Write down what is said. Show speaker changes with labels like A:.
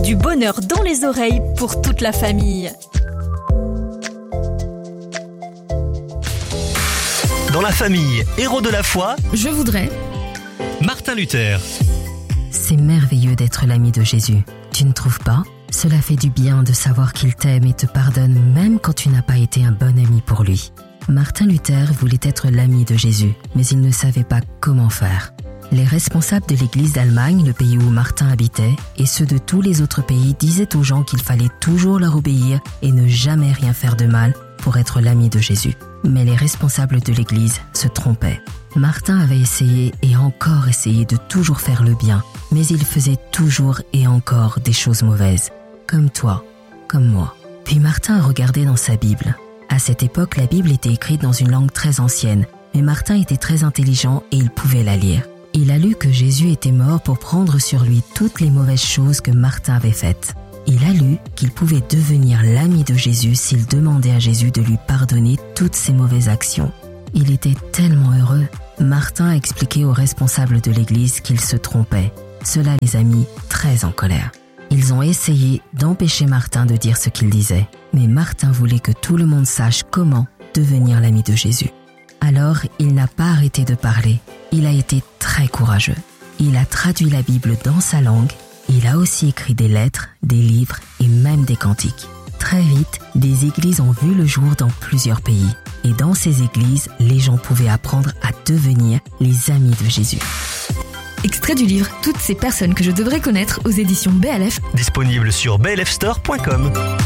A: Du bonheur dans les oreilles pour toute la famille.
B: Dans la famille Héros de la foi,
C: Je voudrais.
B: Martin Luther.
D: C'est merveilleux d'être l'ami de Jésus. Tu ne trouves pas ? Cela fait du bien de savoir qu'il t'aime et te pardonne même quand tu n'as pas été un bon ami pour lui. Martin Luther voulait être l'ami de Jésus, mais il ne savait pas comment faire. Les responsables de l'église d'Allemagne, le pays où Martin habitait, et ceux de tous les autres pays disaient aux gens qu'il fallait toujours leur obéir et ne jamais rien faire de mal pour être l'ami de Jésus. Mais les responsables de l'église se trompaient. Martin avait essayé et encore essayé de toujours faire le bien, mais il faisait toujours et encore des choses mauvaises. Comme toi, comme moi. Puis Martin a regardé dans sa Bible. À cette époque, la Bible était écrite dans une langue très ancienne, mais Martin était très intelligent et il pouvait la lire. Il a lu que Jésus était mort pour prendre sur lui toutes les mauvaises choses que Martin avait faites. Il a lu qu'il pouvait devenir l'ami de Jésus s'il demandait à Jésus de lui pardonner toutes ses mauvaises actions. Il était tellement heureux. Martin a expliqué aux responsables de l'église qu'ils se trompaient. Cela les a mis très en colère. Ils ont essayé d'empêcher Martin de dire ce qu'il disait. Mais Martin voulait que tout le monde sache comment devenir l'ami de Jésus. Alors, il n'a pas arrêté de parler. Il a été très courageux. Il a traduit la Bible dans sa langue. Il a aussi écrit des lettres, des livres et même des cantiques. Très vite, des églises ont vu le jour dans plusieurs pays. Et dans ces églises, les gens pouvaient apprendre à devenir les amis de Jésus.
C: Extrait du livre Toutes ces personnes que je devrais connaître aux éditions BLF.
B: Disponible sur blfstore.com.